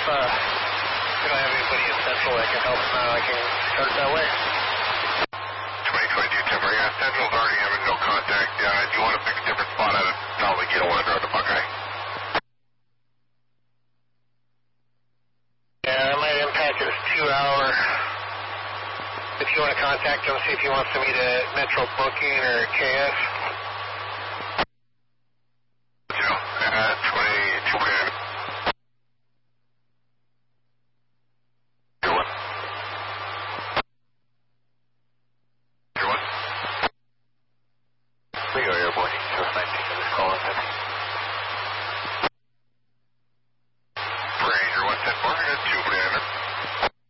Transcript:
you don't have anybody in Central that can help us out, I can start that way. 2022 Timber, yeah, Central's already having no contact. Do you want to pick a different spot? I don't think you don't want to drive the Buckeye. Yeah, that might impact his 2-hour. If you want to contact him, see if he wants to meet at Metro Booking or KS. Joe, 22. We go airborne, so I might take this call.